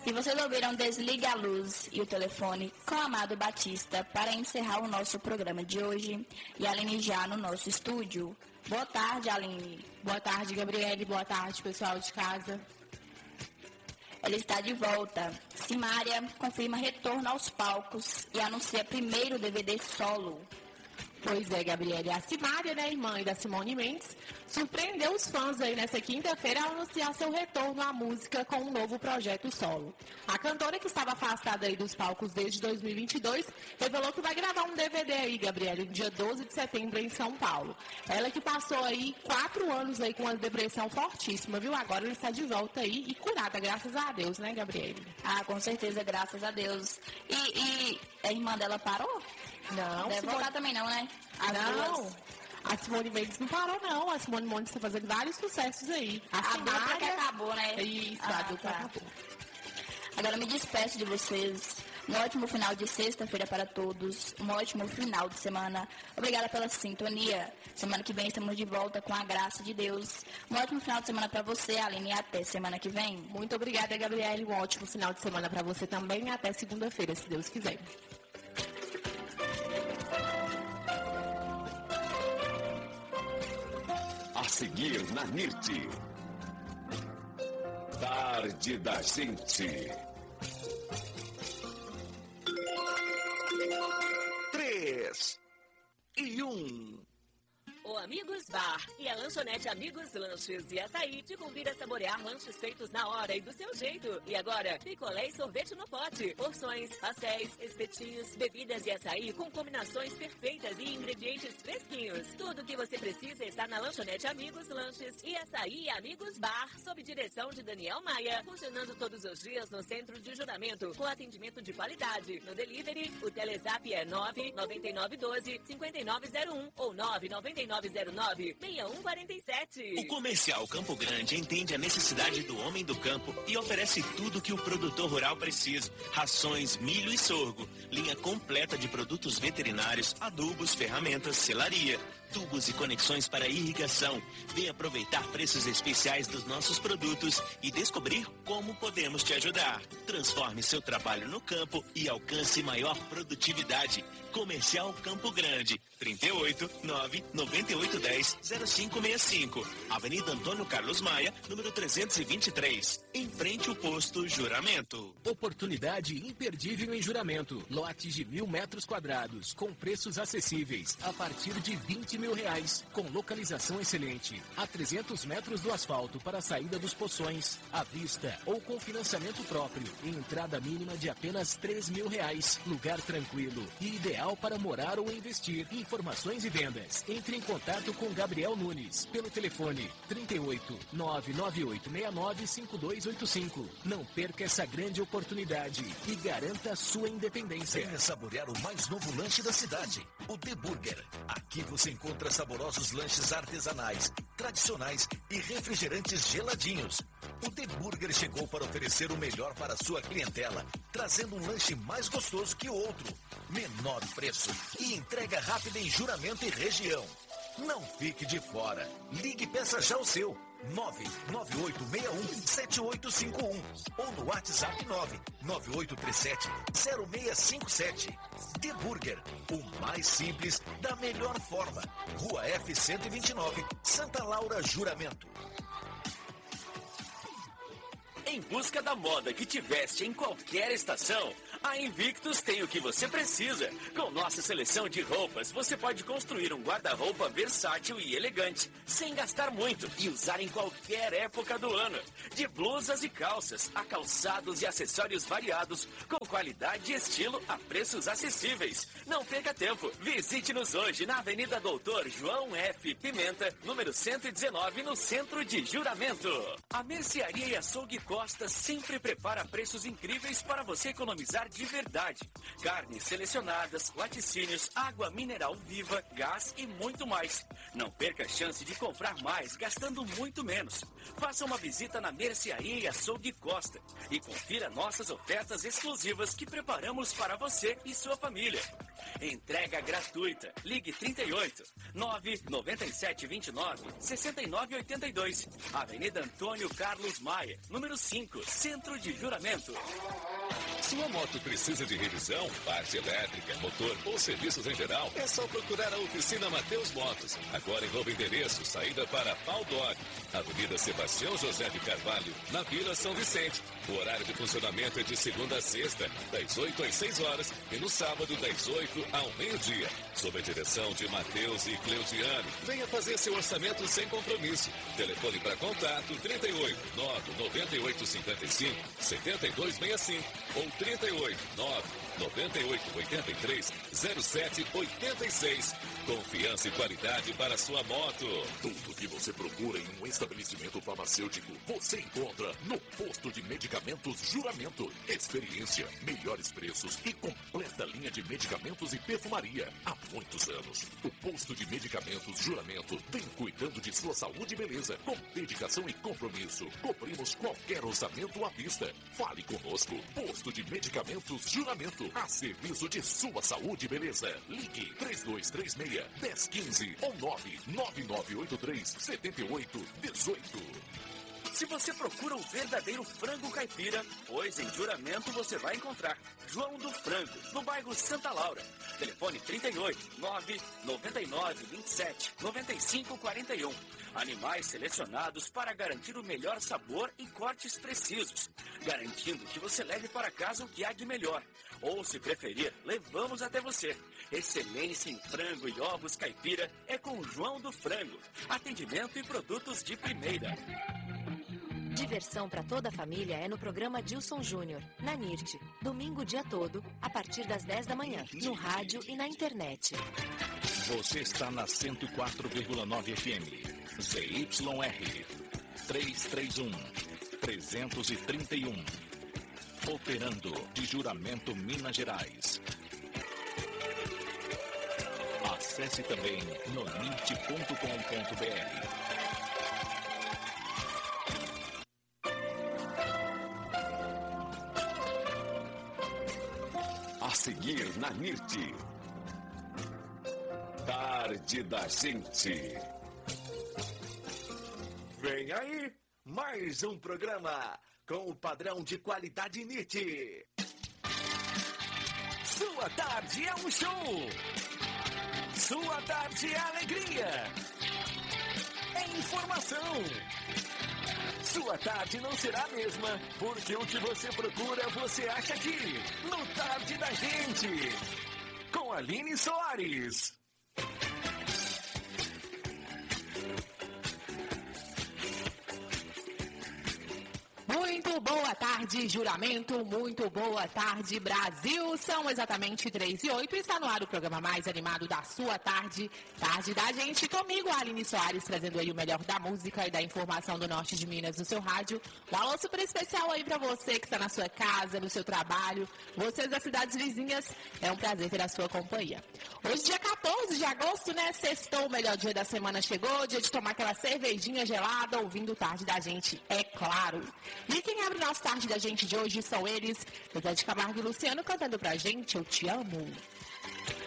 E vocês ouviram Desligue a Luz e o Telefone com Amado Batista para encerrar o nosso programa de hoje. E a Aline já no nosso estúdio. Boa tarde, Aline. Boa tarde, Gabriele. Boa tarde, pessoal de casa. Ela está de volta. Simária confirma retorno aos palcos e anuncia primeiro DVD solo. Pois é, Gabriele. A Simária, né, irmã da Simone Mendes, surpreendeu os fãs aí nessa quinta-feira ao anunciar seu retorno à música com um novo projeto solo. A cantora, que estava afastada aí dos palcos desde 2022, revelou que vai gravar um DVD aí, Gabriele, no dia 12 de setembro em São Paulo. Ela que passou aí 4 anos aí com uma depressão fortíssima, viu? Agora ela está de volta aí e curada, graças a Deus, né, Gabriele? Ah, com certeza, graças a Deus. E a irmã dela parou? Não, deve voltar também não, né? Não, a Simone Mendes não parou, não. A Simone Mendes está fazendo vários sucessos aí. A dupla que acabou, né? Isso, a dupla acabou. Agora me despeço de vocês. Um ótimo final de sexta-feira para todos. Um ótimo final de semana. Obrigada pela sintonia. Semana que vem estamos de volta com a graça de Deus. Um ótimo final de semana para você, Aline, e até semana que vem. Muito obrigada, Gabriele. Um ótimo final de semana para você também. Até segunda-feira, se Deus quiser. A seguir na NIRT. Tarde da Gente. 3 e 1. O Amigos Bar e a lanchonete Amigos Lanches e Açaí te convida a saborear lanches feitos na hora e do seu jeito. E agora, picolé e sorvete no pote, porções, pastéis, espetinhos, bebidas e açaí com combinações perfeitas e ingredientes fresquinhos. Tudo o que você precisa está na lanchonete Amigos Lanches e Açaí Amigos Bar, sob direção de Daniel Maia, funcionando todos os dias no centro de Juramento, com atendimento de qualidade. No delivery, o Telezap é 99912-5901 ou 99909-6147. O Comercial Campo Grande entende a necessidade do homem do campo e oferece tudo que o produtor rural precisa. Rações, milho e sorgo, linha completa de produtos veterinários, adubos, ferramentas, selaria, tubos e conexões para irrigação. Vem aproveitar preços especiais dos nossos produtos e descobrir como podemos te ajudar. Transforme seu trabalho no campo e alcance maior produtividade. Comercial Campo Grande, 38 99810 0565, Avenida Antônio Carlos Maia, número 323, em frente ao posto Juramento. Oportunidade imperdível em Juramento. Lotes de 1.000 metros quadrados, com preços acessíveis, a partir de R$20 mil, com localização excelente, a 300 metros do asfalto para a saída dos poções, à vista ou com financiamento próprio, e entrada mínima de apenas R$3 mil, lugar tranquilo e ideal para morar ou investir. Informações e vendas. Entre em contato com Gabriel Nunes pelo telefone 38 99869 5285. Não perca essa grande oportunidade e garanta a sua independência. Venha saborear o mais novo lanche da cidade, o The Burger. Aqui você encontra saborosos lanches artesanais, tradicionais e refrigerantes geladinhos. O The Burger chegou para oferecer o melhor para a sua clientela, trazendo um lanche mais gostoso que o outro, menor preço e entrega rápida em Juramento e região. Não fique de fora. Ligue e peça já o seu. 99861-7851 ou no WhatsApp 99837-0657. The Burger, o mais simples da melhor forma. Rua F129, Santa Laura, Juramento. Em busca da moda que te veste em qualquer estação, a Invictus tem o que você precisa. Com nossa seleção de roupas, você pode construir um guarda-roupa versátil e elegante, sem gastar muito e usar em qualquer época do ano. De blusas e calças, a calçados e acessórios variados, com qualidade e estilo a preços acessíveis. Não perca tempo, visite-nos hoje na Avenida Doutor João F. Pimenta, número 119, no centro de Juramento. A Mercearia e Açougue Costa sempre prepara preços incríveis para você economizar de verdade. Carnes selecionadas, laticínios, água mineral viva, gás e muito mais. Não perca a chance de comprar mais gastando muito menos. produtos. Faça uma visita na Mercearia e Açougue Costa e confira nossas ofertas exclusivas que preparamos para você e sua família. Entrega gratuita. Ligue 38 997 29 69 82. Avenida Antônio Carlos Maia, número 5, Centro de Juramento. Sua moto precisa de revisão, parte elétrica, motor ou serviços em geral? É só procurar a oficina Mateus Motos. Agora em novo endereço, saída para Pau Dog, Avenida Sebastião José de Carvalho, na Vila São Vicente. O horário de funcionamento é de segunda a sexta, das 8 às 6 horas e no sábado das 8 ao meio-dia. Sob a direção de Matheus e Cleudiane. Venha fazer seu orçamento sem compromisso. Telefone para contato 38 998 55 7265 ou 38 998 83 07 86. Confiança e qualidade para sua moto. Tudo que você procura em um estabelecimento farmacêutico, você encontra no Posto de Medicamentos Juramento. Experiência, melhores preços e completa linha de medicamentos e perfumaria. Há muitos anos, o Posto de Medicamentos Juramento vem cuidando de sua saúde e beleza. Com dedicação e compromisso, cobrimos qualquer orçamento à vista. Fale conosco. Posto de Medicamentos Juramento, a serviço de sua saúde e beleza. Ligue 3236-1015 ou 99983-7818. Se você procura o verdadeiro frango caipira, pois em Juramento você vai encontrar João do Frango, no bairro Santa Laura. Telefone 38 999 27 95 41. Animais selecionados para garantir o melhor sabor e cortes precisos, garantindo que você leve para casa o que há de melhor. Ou, se preferir, levamos até você. Excelência em frango e ovos caipira é com João do Frango. Atendimento e produtos de primeira. Diversão para toda a família é no programa Dilson Júnior, na NIRT. Domingo o dia todo, a partir das 10 da manhã, no rádio e na internet. Você está na 104,9 FM. ZYR 331. Operando de Juramento, Minas Gerais. Acesse também no nirt.com.br. A seguir na NIRT. Tarde da Gente. Vem aí, mais um programa com o padrão de qualidade NIRT. Sua tarde é um show. Sua tarde é alegria. É informação. Sua tarde não será a mesma, porque o que você procura você acha aqui, no Tarde da Gente, com Aline Soares. Muito boa tarde, Juramento. Muito boa tarde, Brasil. São exatamente 3h08 e está no ar o programa mais animado da sua tarde. Tarde da Gente, comigo, Aline Soares, trazendo aí o melhor da música e da informação do norte de Minas no seu rádio. Um alô super especial aí pra você que está na sua casa, no seu trabalho, vocês das cidades vizinhas. É um prazer ter a sua companhia. Hoje, dia 14 de agosto, né? Sextou, o melhor dia da semana chegou. Dia de tomar aquela cervejinha gelada, ouvindo Tarde da Gente, é claro. E quem abre o nosso Tarde da Gente de hoje são eles, José de Camargo e Luciano, cantando pra gente Eu Te Amo.